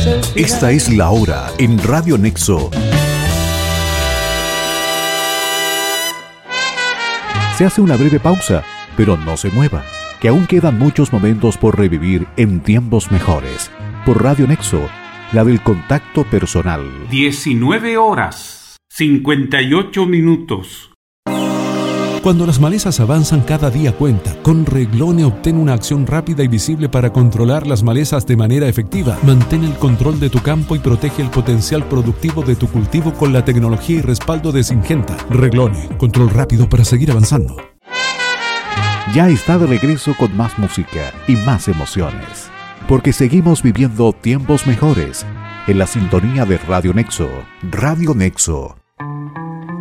Esta es la hora en Radio Nexo. Se hace una breve pausa, pero no se mueva, que aún quedan muchos momentos por revivir en tiempos mejores. Por Radio Nexo, la del contacto personal. 19 horas, 58 minutos. Cuando las malezas avanzan, cada día cuenta. Con Reglone obtén una acción rápida y visible para controlar las malezas de manera efectiva. Mantén el control de tu campo y protege el potencial productivo de tu cultivo con la tecnología y respaldo de Syngenta. Reglone, control rápido para seguir avanzando. Ya está de regreso con más música y más emociones, porque seguimos viviendo tiempos mejores en la sintonía de Radio Nexo. Radio Nexo.